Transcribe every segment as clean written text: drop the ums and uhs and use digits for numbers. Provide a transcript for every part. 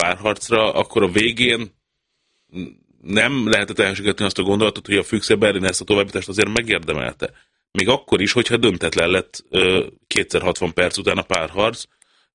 párharcra, akkor a végén nem lehetett elhességetni azt a gondolatot, hogy a Füchse Berlin ezt a továbbítást azért megérdemelte. Még akkor is, hogyha döntetlen lett 2x60 perc után a párharc,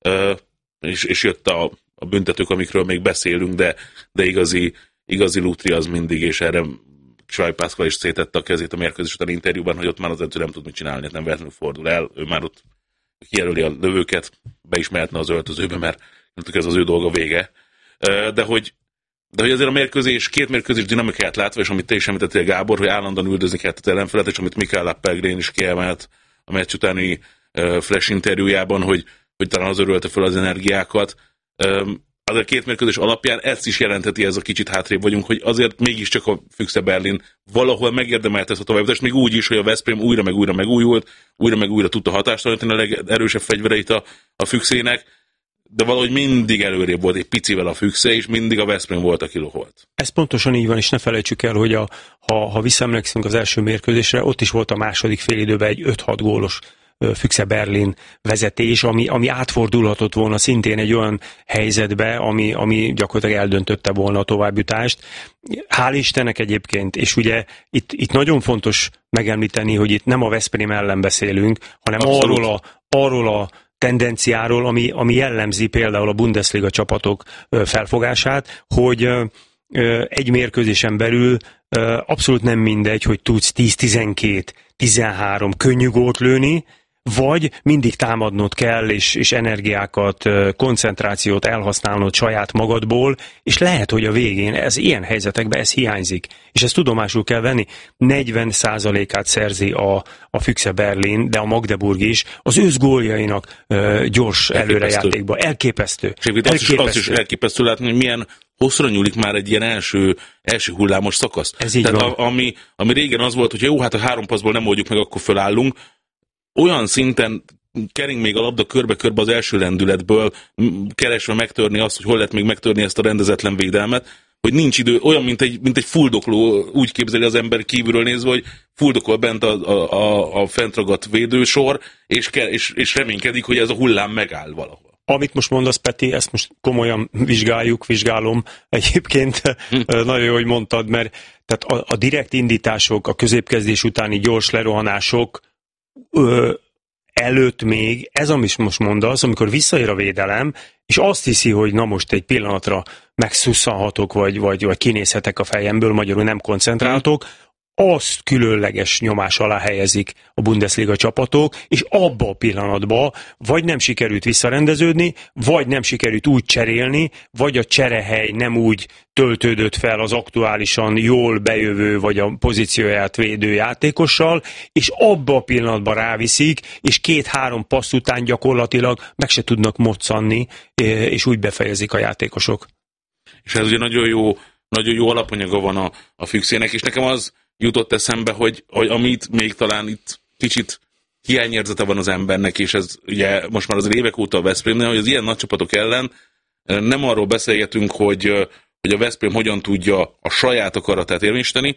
és jött a büntetők, amikről még beszélünk, de igazi lútri az mindig, és erre Svai Pászkal is szétette a kezét a mérkőzés után interjúban, hogy ott már az edző nem tud mit csinálni, nem véletlenül fordul el, ő már ott kijelöli a lövőket, be is mehetne az öltözőbe, mert ez az ő dolga vége. De hogy azért két mérkőzés dinamikáját látva, és amit te is említettél, Gábor, hogy állandóan üldözni kellett az ellenfelet, és amit Mikael Appelgren is kiemelt a meccs utáni flash interjújában, hogy talán az örölte fel az energiákat. Az a két mérkőzés alapján ezt is jelentheti, ez a kicsit hátrébb vagyunk, hogy azért mégiscsak a Füchse Berlin valahol megérdemelte ezt a továbbítást, még úgy is, hogy a Veszprém újra megújult, újra tudta hatástalanítani a legerősebb fegyvereit a Füchsének, de valahogy mindig előrébb volt egy picivel a Füchse, és mindig a Veszprém volt, aki loholt. Ez pontosan így van, és ne felejtsük el, hogy ha visszaemlékszünk az első mérkőzésre, ott is volt a második félidőben egy 5-6 gólos Füchse Berlin vezetés, ami átfordulhatott volna szintén egy olyan helyzetbe, ami gyakorlatilag eldöntötte volna a továbbjutást. Hál' Istennek egyébként, és ugye itt nagyon fontos megemlíteni, hogy itt nem a Veszprém ellen beszélünk, hanem arról a tendenciáról, ami jellemzi például a Bundesliga csapatok felfogását, hogy egy mérkőzésen belül abszolút nem mindegy, hogy tudsz 10-12-13 könnyű gólt lőni, vagy mindig támadnod kell, és energiákat, koncentrációt elhasználnod saját magadból, és lehet, hogy a végén ilyen helyzetekben ez hiányzik. És ezt tudomásul kell venni. 40%-át szerzi a Füchse Berlin, de a Magdeburg is, az összgóljainak gyors előrejátékba. Elképesztő. Azt is elképesztő látni, hogy milyen hosszra nyúlik már egy ilyen első hullámos szakasz. Ez így van. Ami régen az volt, hogy jó, hát a 3 passzból nem oldjuk meg, akkor fölállunk. Olyan szinten kering még a labda körbe-körbe az első lendületből, keresve megtörni azt, hogy hol lehet még megtörni ezt a rendezetlen védelmet, hogy nincs idő, olyan, mint egy fuldokló, úgy képzeli az ember kívülről nézve, hogy fuldokol bent a fentragadt védősor, és reménykedik, hogy ez a hullám megáll valahol. Amit most mondasz, Peti, ezt most komolyan vizsgálom. Egyébként nagyon jó, hogy mondtad, mert tehát a direkt indítások, a középkezdés utáni gyors lerohanások előtt még, ez amit most mondasz, amikor visszaér a védelem, és azt hiszi, hogy na most egy pillanatra megszusszanhatok, vagy kinézhetek a fejemből, magyarul nem koncentráltok, azt különleges nyomás alá helyezik a Bundesliga csapatok, és abba a pillanatban vagy nem sikerült visszarendeződni, vagy nem sikerült úgy cserélni, vagy a cserehely nem úgy töltődött fel az aktuálisan jól bejövő, vagy a pozícióját védő játékossal, és abba a pillanatban ráviszik, és 2-3 passz után gyakorlatilag meg se tudnak moccanni, és úgy befejezik a játékosok. És ez ugye nagyon jó alapanyaga van a Füchsének, és nekem az jutott eszembe, hogy amit még talán itt kicsit hiányérzete van az embernek, és ez ugye most már az évek óta a Veszprémnél, hogy az ilyen nagy csapatok ellen nem arról beszélgetünk, hogy a Veszprém hogyan tudja a saját akaratát érvényesíteni,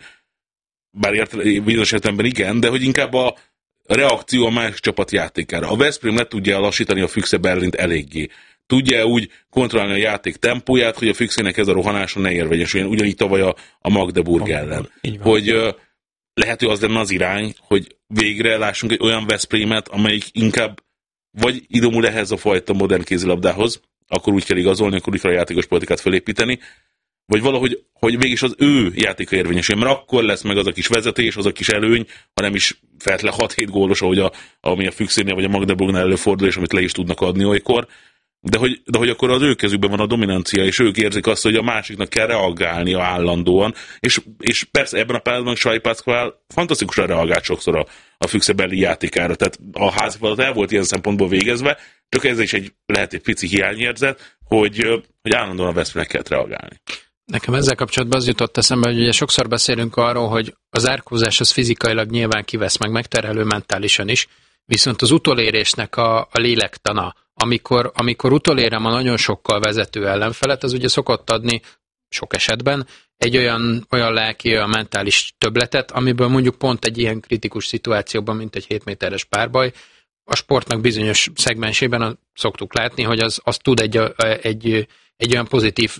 bár bizonyos értelemben igen, de hogy inkább a reakció a másik csapat játékára. A Veszprém le tudja lassítani a Füchse Berlint eléggé. Tudja úgy kontrollálni a játék tempóját, hogy a Füchsének ez a rohanása ne érvényesüljön, ugyanígy tavaly a Magdeburg ellen. Hogy lehet, hogy az lenne az irány, hogy végre lássunk egy olyan Veszprémet, amelyik inkább vagy idomul ehhez a fajta modern kézilabdához, akkor úgy kell igazolni, akkor úgy kell a játékos politikát felépíteni, vagy valahogy, hogy mégis az ő játéka érvényesüljön, mert akkor lesz meg az a kis vezetés, az a kis előny, ha nem is feltétlenül 6-7 gólos, ami a Füchsénél vagy a Magdeburgnál előfordul, és amit le is tudnak adni olykor. De hogy akkor az ő kezükben van a dominancia, és ők érzik azt, hogy a másiknak kell reagálnia állandóan, és persze ebben a pillanatban Svai Pászkal fantasztikusan reagált sokszor a Füchse Berlin játékára, tehát a házi feladat el volt ilyen szempontból végezve, csak ez is lehet egy pici hiányérzet, hogy állandóan a Veszprémnek kellett reagálni. Nekem ezzel kapcsolatban az jutott eszembe, hogy ugye sokszor beszélünk arról, hogy az zárkózás az fizikailag nyilván kivesz, meg megterhelő mentálisan is, viszont az utolérésnek a lélektana, amikor utolérem a nagyon sokkal vezető ellenfelet, az ugye szokott adni sok esetben egy olyan lelki, olyan mentális többletet, amiből mondjuk pont egy ilyen kritikus szituációban, mint egy 7 méteres párbaj, a sportnak bizonyos szegmensében szoktuk látni, hogy az tud egy egy olyan pozitív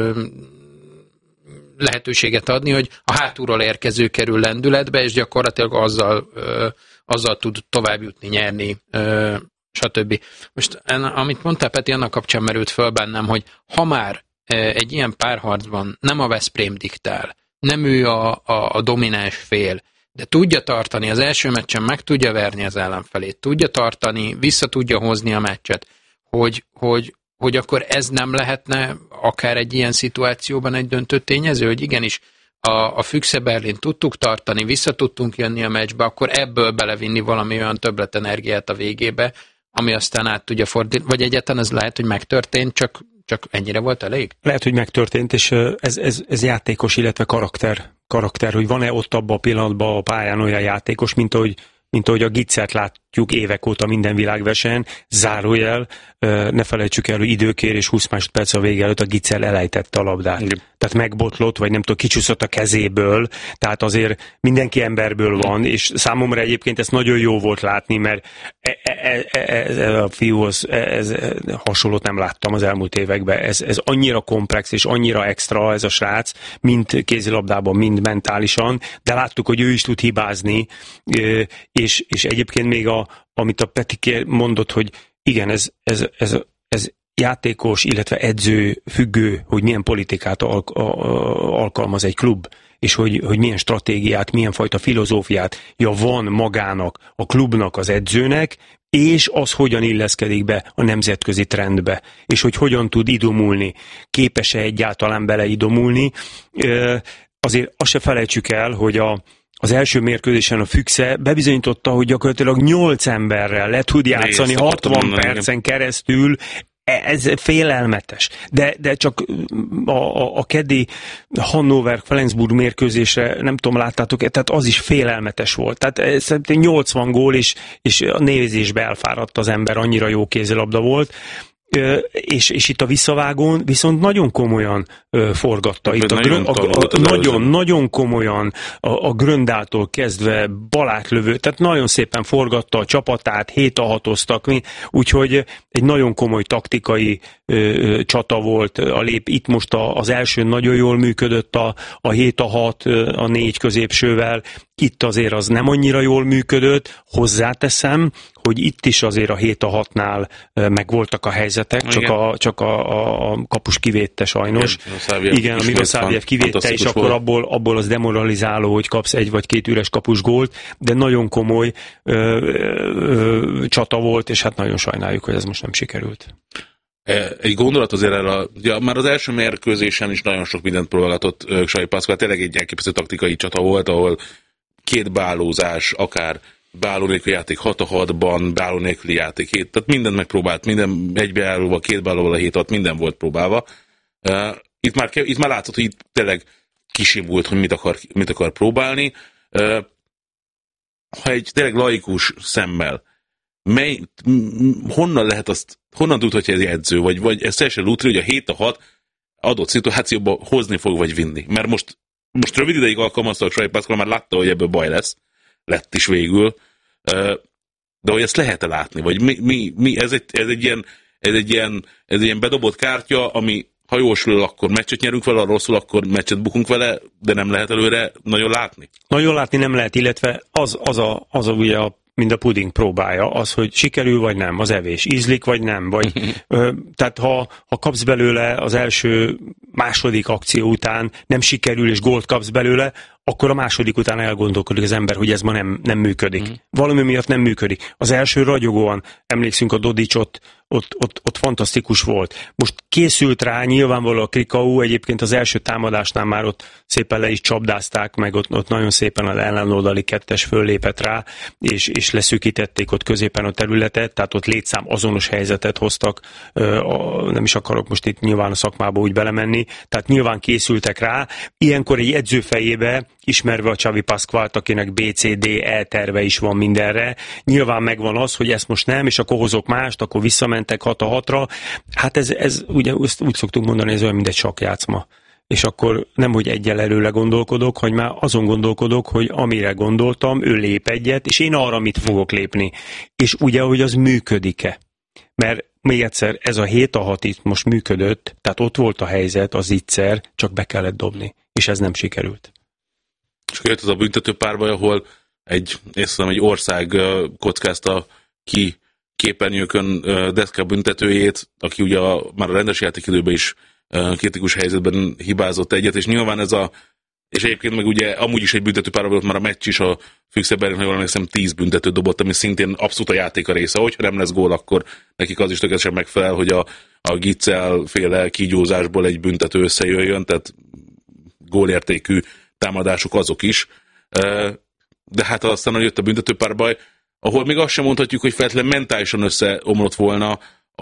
lehetőséget adni, hogy a hátulról érkező kerül lendületbe, és gyakorlatilag azzal tud tovább jutni, nyerni, stb. Most amit mondtál, Peti, annak kapcsán merült föl bennem, hogy ha már egy ilyen párharcban nem a Veszprém diktál, nem ő a domináns fél, de tudja tartani, az első meccsen meg tudja verni az ellenfelét, tudja tartani, vissza tudja hozni a meccset, hogy akkor ez nem lehetne akár egy ilyen szituációban egy döntő tényező, hogy igenis a Füchse Berlin tudtuk tartani, vissza tudtunk jönni a meccsbe, akkor ebből belevinni valami olyan többletenergiát a végébe, ami aztán át tudja fordítani, vagy egyáltalán ez lehet, hogy megtörtént, csak ennyire volt elég? Lehet, hogy megtörtént, és ez játékos, illetve karakter, hogy van-e ott abban a pillanatban a pályán olyan játékos, mint ahogy a Gitzert látjuk évek óta minden világversenyen, zárójel, ne felejtsük el, hogy időkérés 20 másodperc a vége előtt a Gitzer elejtette a labdát. Igen. Tehát megbotlott, vagy nem tudom, kicsúszott a kezéből, tehát azért mindenki emberből van, és számomra egyébként ez nagyon jó volt látni, mert a fiúhoz hasonlót nem láttam az elmúlt években. Ez annyira komplex és annyira extra ez a srác, mind kézilabdában, mind mentálisan, de láttuk, hogy ő is tud hibázni, és egyébként még amit a Peti mondott, hogy igen, ez játékos, illetve edző függő, hogy milyen politikát alkalmaz egy klub, és hogy milyen stratégiát, milyen fajta filozófiát van magának, a klubnak, az edzőnek, és az hogyan illeszkedik be a nemzetközi trendbe, és hogy hogyan tud idomulni, képes-e egyáltalán beleidomulni. Azért azt se felejtsük el, hogy az első mérkőzésen a Füchse bebizonyította, hogy gyakorlatilag 8 emberrel le tud játszani 60 percen keresztül. Ez félelmetes. De csak a keddi Hannover-Flensburg mérkőzésre, nem tudom, láttátok, tehát az is félelmetes volt. Tehát szerintem 80 gól, és a nézésbe elfáradt az ember, annyira jó kézilabda volt. És itt a visszavágón viszont nagyon komolyan forgatta. Itt nagyon komolyan a Gröndától kezdve balátlövő, tehát nagyon szépen forgatta a csapatát, 7-6-oztak, úgyhogy egy nagyon komoly taktikai csata volt itt most az első nagyon jól működött a 7-6, a 4 középsővel, itt azért az nem annyira jól működött, hozzáteszem, hogy itt is azért a 7-6-nál megvoltak a helyzetek, csak a kapus kivédte sajnos. Igen, a Milosavljev kivédte, és akkor abból az demoralizáló, hogy kapsz 1 vagy 2 üres kapus gólt, de nagyon komoly csata volt, és hát nagyon sajnáljuk, hogy ez most nem sikerült. Egy gondolat azért már az első mérkőzésen is nagyon sok mindent próbálgatott Xavi Pascual, tényleg egy elképesztő taktikai csata volt, ahol 2 bálózás, akár beálló nélküli játék 6-6-ban, beálló nélküli játék 7, tehát mindent megpróbált, minden egybeállóval, 2 beállóval a 7-6, minden volt próbálva. Itt már látszott, hogy itt tényleg kisimult, hogy mit akar próbálni. Ha egy tényleg laikus szemmel, honnan tudhatja ez edző, vagy ez teljesen lútri, hogy a 7-6 adott szituációban hozni fog, vagy vinni. Mert most rövid ideig alkalmazta a Xavi Pascual, már látta, hogy ebből baj lesz. Lett is végül. De hogy ezt lehet-e látni? Vagy ez egy ilyen bedobott kártya, ami ha jól sül, akkor meccset nyerünk vele, ha rosszul, akkor meccset bukunk vele, de nem lehet előre nagyon látni? Nagyon látni nem lehet, illetve az ugye mind a puding próbálja, az, hogy sikerül vagy nem, az evés, ízlik vagy nem, vagy tehát ha kapsz belőle az második akció után, nem sikerül és gólt kapsz belőle, akkor a második után elgondolkodik az ember, hogy ez ma nem működik. Valami miatt nem működik. Az első ragyogóan, emlékszünk a Dodics, ott fantasztikus volt. Most készült rá, nyilvánvalóan a Krikau, egyébként az első támadásnál már ott szépen le is csapdázták, meg ott nagyon szépen az ellenoldali 2-es föllépett rá, és leszűkítették ott középen a területet, tehát ott létszám azonos helyzetet hoztak, nem is akarok most itt nyilván a szakmába úgy belemenni, tehát nyilván készültek rá. Ilyenkor egy edző fejébe, ismerve a Xavi Pascualt, akinek BCDE terve is van mindenre, nyilván megvan az, hogy ezt most nem, és akkor hozok mást, akkor visszamentek 6-6-ra. Hát ez ugye úgy szoktunk mondani, ez olyan, mint egy sakkjátszma. És akkor nem, hogy egyel előle gondolkodok, hogy már azon gondolkodok, hogy amire gondoltam, ő lép egyet, és én arra mit fogok lépni. És ugye, hogy az működik-e. Mert még egyszer, ez a 7-6 itt most működött, tehát ott volt a helyzet, az ígyszer, csak be kellett dobni, és ez nem sikerült. És jött az a büntető párbaj, ahol egy ország kockázta ki képernyőkön Deszka büntetőjét, aki ugye már a rendes játékidőben is kritikus helyzetben hibázott egyet, és nyilván és egyébként meg ugye amúgy is egy büntető párbaj volt már a meccs is, a Füchseberg, ha jól emlékszem, 10 büntetőt dobott, ami szintén abszolút a játék a része. Hogyha nem lesz gól, akkor nekik az is tökéletesen megfelel, hogy a Gitzel féle kígyózásból egy büntető összejöjjön, tehát gólértékű támadások azok is. De hát aztán jött a büntető párbaj, ahol még azt sem mondhatjuk, hogy feltétlenül mentálisan összeomlott volna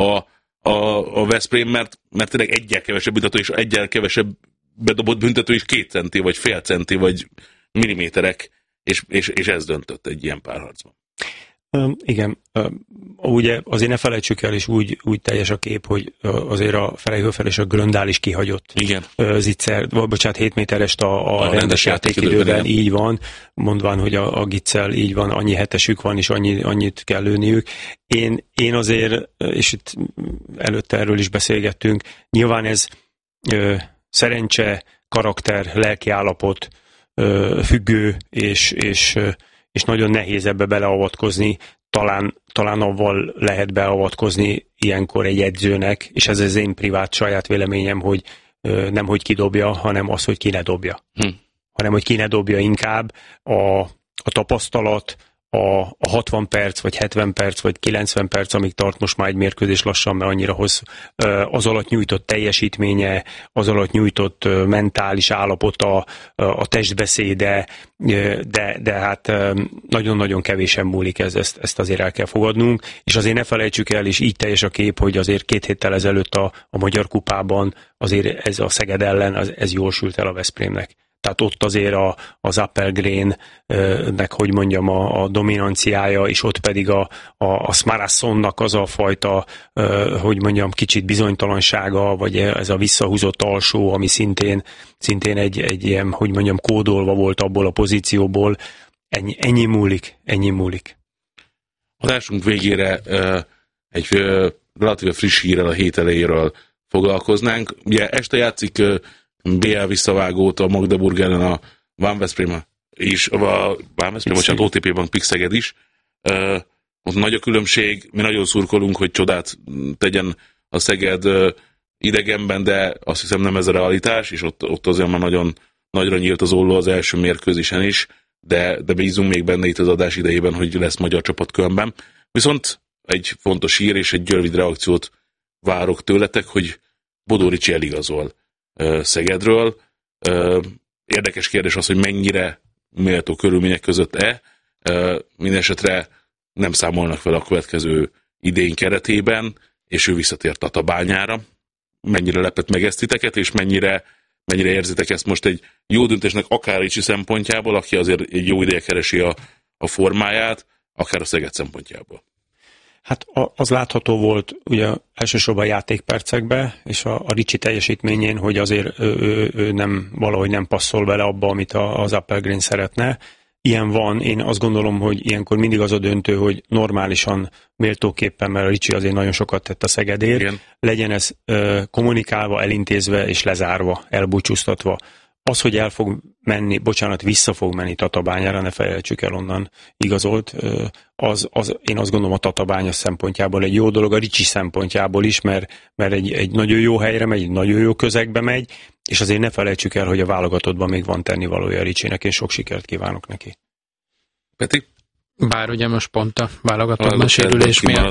a Veszprém, mert tényleg egyel kevesebb büntető, és egyel kevesebb bedobott büntető is 2 centi, vagy fél centi, vagy milliméterek, és ez döntött egy ilyen párharcban. Igen, ugye azért ne felejtsük el, és úgy teljes a kép, hogy azért a Freihöfer és a Gröndál is kihagyott. Igen. Zicser, 7 méterest a rendes játékidőben, így van, mondván, hogy a Gitzel így van, annyi hetesük van, és annyit kell lőniük. Én azért, és itt előtte erről is beszélgettünk, nyilván ez szerencse, karakter, lelkiállapot függő, és nagyon nehéz ebbe beleavatkozni, talán avval lehet beavatkozni ilyenkor egy edzőnek, és ez az én privát saját véleményem, hogy nem hogy kidobja, hanem az, hogy ki ne dobja. Hanem, hogy ki ne dobja inkább a tapasztalat, a 60 perc, vagy 70 perc, vagy 90 perc, amíg tart most már egy mérkőzés lassan, mert annyira hosszú, az alatt nyújtott teljesítménye, az alatt nyújtott mentális állapota, a testbeszéde, de hát nagyon-nagyon kevésen múlik ezt azért el kell fogadnunk, és azért ne felejtsük el, és így teljes a kép, hogy azért 2 héttel ezelőtt a Magyar Kupában azért ez a Szeged ellen, ez jól sült el a Veszprémnek. Tehát ott azért az Appelgren-nek, hogy mondjam, a dominanciája, és ott pedig a Smarassonnak az a fajta, hogy mondjam, kicsit bizonytalansága, vagy ez a visszahúzott alsó, ami szintén egy ilyen, hogy mondjam, kódolva volt abból a pozícióból. Ennyi múlik. Adásunk végére egy relatíve friss hírrel a hét elejéről foglalkoznánk. Ugye este játszik BL visszavágót a Magdeburg ellen a Van Veszprém is, bocsánat, OTP Bank Pix Szeged is. Ott nagy a különbség, mi nagyon szurkolunk, hogy csodát tegyen a Szeged idegenben, de azt hiszem nem ez a realitás, és ott azért már nagyon nagyra nyílt az olló az első mérkőzésen is, de bízunk még benne itt az adás idejében, hogy lesz magyar csapat Kölnben. Viszont egy fontos hír és egy rövid reakciót várok tőletek, hogy Bodó Ricsi eligazol Szegedről. Érdekes kérdés az, hogy mennyire méltó körülmények között mindenesetre nem számolnak fel a következő idény keretében, és ő visszatért Tatabányára. Mennyire lepett meg ezt titeket, és mennyire érzitek ezt most egy jó döntésnek akár Ricsi szempontjából, aki azért egy jó ideje keresi a formáját, akár a Szeged szempontjából? Hát az látható volt ugye elsősorban játékpercekben, és a Ricsi teljesítményén, hogy azért ő valahogy nem passzol bele abba, amit az Appelgren szeretne. Ilyen van, én azt gondolom, hogy ilyenkor mindig az a döntő, hogy normálisan, méltóképpen, mert a Ricsi azért nagyon sokat tett a Szegedért, igen, legyen ez kommunikálva, elintézve és lezárva, elbúcsúztatva. Az, hogy vissza fog menni Tatabányára, ne felejtsük el, onnan igazolt, én azt gondolom a Tatabánya szempontjából egy jó dolog, a Ricsi szempontjából is, mert egy nagyon jó helyre megy, egy nagyon jó közegbe megy, és azért ne felejtsük el, hogy a válogatottban még van tennivalója a Ricsinek, és sok sikert kívánok neki. Peti? Bár ugye most pont a válogatottban sérülés miatt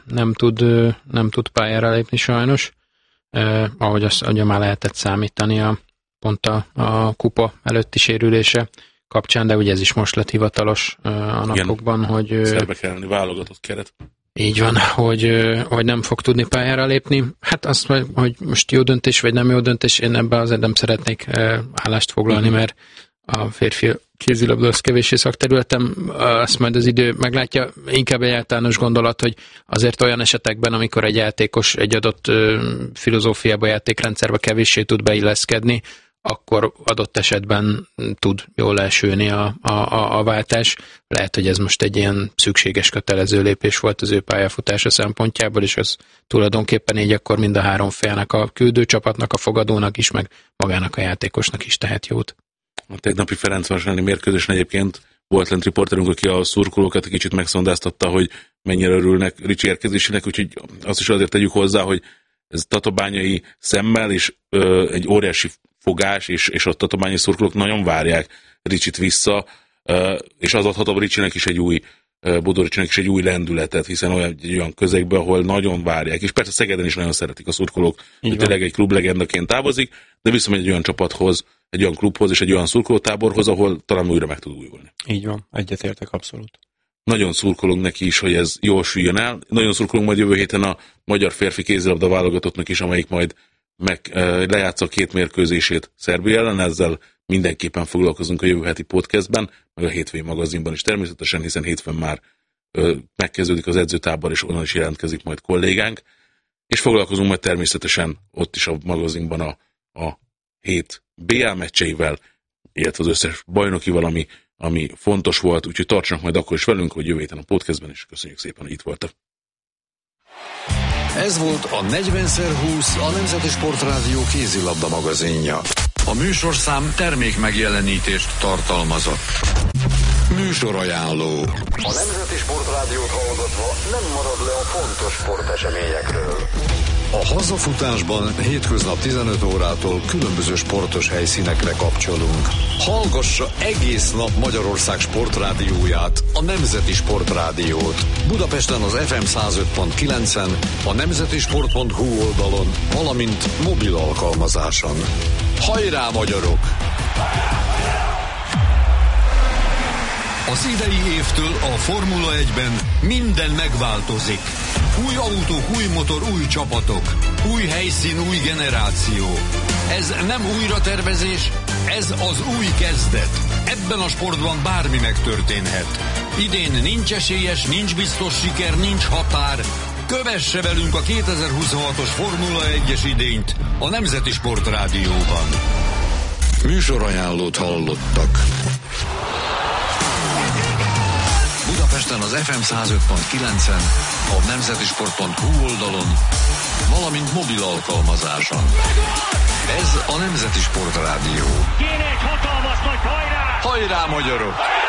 nem tud pályára lépni sajnos, ahogy azt ugye már lehetett számítani pont a kupa előtti sérülése kapcsán, de ugye ez is most lett hivatalos a napokban, hogy... Szerbe kell lenni válogatott keret. Így van, hogy nem fog tudni pályára lépni. Hát azt, hogy most jó döntés, vagy nem jó döntés, én ebben azért nem szeretnék állást foglalni, mert a férfi kézilabda az kevéssé szakterületem, azt majd az idő meglátja. Inkább egy általános gondolat, hogy azért olyan esetekben, amikor egy játékos egy adott filozófiába, játékrendszerbe kevéssé tud beilleszkedni, akkor adott esetben tud jól elsülni a váltás. Lehet, hogy ez most egy ilyen szükséges, kötelező lépés volt az ő pályafutása szempontjából, és az tulajdonképpen így akkor mind a három félnek, a küldőcsapatnak, a fogadónak is, meg magának a játékosnak is tehet jót. A tegnapi Ferencváros elleni mérkőzésen egyébként volt lent riporterünk, aki a szurkolókat egy kicsit megszondáztatta, hogy mennyire örülnek Ricsi érkezésének, úgyhogy azt is azért tegyük hozzá, hogy ez tatabányai szemmel, és egy óriási fogás, és a tatabányai szurkolók nagyon várják Ricsit vissza, és az adhat a Ricsinek is egy új, Bodó Ricsinek is egy új lendületet, hiszen olyan közegben, ahol nagyon várják, és persze Szegeden is nagyon szeretik a szurkolók, hogy tényleg egy klublegendaként távozik, de visszamegy egy olyan csapathoz, egy olyan klubhoz és egy olyan szurkolótáborhoz, ahol talán újra meg tud újulni. Így van, egyetértek abszolút. Nagyon szurkolunk neki is, hogy ez jól süljön el. Nagyon szurkolunk majd jövő héten a magyar férfi kézilabda válogatottnak is, amelyik majd lejátsza a 2 mérkőzését Szerbia ellen, ezzel mindenképpen foglalkozunk a jövő heti podcastben, meg a hétfői magazinban is természetesen, hiszen hétfőn már megkezdődik az edzőtábor, és onnan is jelentkezik majd kollégánk, és foglalkozunk majd természetesen ott is a magazinban a hét BL meccseivel, illetve az összes bajnokival, ami fontos volt, úgyhogy tartsanak majd akkor is velünk, hogy jövő héten a podcastben, és köszönjük szépen, hogy itt voltak. Ez volt a 40x20, a Nemzeti Sportrádió kézilabda magazinja. A műsorszám termék megjelenítést tartalmazott. Műsorajánló. A Nemzeti Sportrádiót hallgatva nem marad le a fontos sporteseményekről. A hazafutásban hétköznap 15 órától különböző sportos helyszínekre kapcsolunk. Hallgassa egész nap Magyarország sportrádióját, a Nemzeti Sportrádiót. Budapesten az FM 105.9-en, a nemzetisport.hu oldalon, valamint mobil alkalmazáson. Hajrá, magyarok! Az idei évtől a Formula 1-ben minden megváltozik. Új autók, új motor, új csapatok. Új helyszín, új generáció. Ez nem újratervezés, ez az új kezdet. Ebben a sportban bármi megtörténhet. Idén nincs esélyes, nincs biztos siker, nincs határ. Kövesse velünk a 2026-os Formula 1-es idényt a Nemzeti Sportrádióban. Műsorajánlót hallottak. Budapesten az FM 105.9-en, a nemzetisport.hu oldalon, valamint mobil alkalmazáson. Ez a Nemzeti Sportrádió. Kéne egy hatalmas nagy hajrá! Hajrá, magyarok!